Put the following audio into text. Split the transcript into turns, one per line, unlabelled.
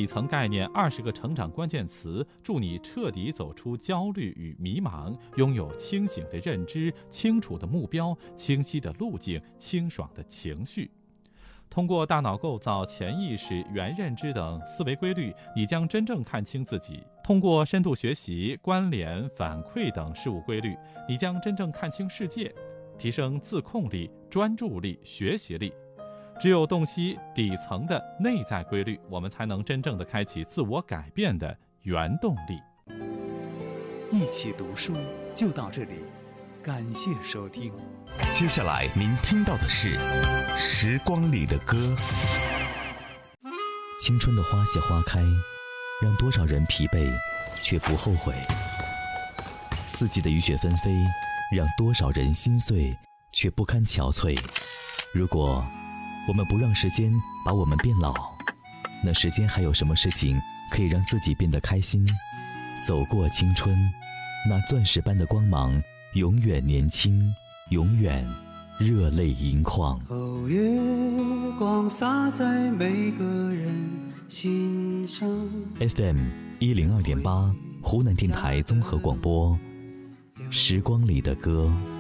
层概念20个成长关键词，助你彻底走出焦虑与迷茫，拥有清醒的认知、清楚的目标、清晰的路径、清爽的情绪。通过大脑构造、潜意识、元认知等思维规律，你将真正看清自己。通过深度学习、关联、反馈等事物规律，你将真正看清世界，提升自控力、专注力、学习力。只有洞悉底层的内在规律，我们才能真正的开启自我改变的原动力。
一起读书就到这里，感谢收听。
接下来您听到的是《时光里的歌》。
青春的花谢花开，让多少人疲惫却不后悔；四季的雨雪纷飞，让多少人心碎却不堪憔悴。如果我们不让时间把我们变老，那时间还有什么事情可以让自己变得开心？走过青春，那钻石般的光芒永远年轻，永远热泪盈眶。
哦，月光洒在每个人心上。
FM 102.8，湖南电台综合广播，时光里的歌。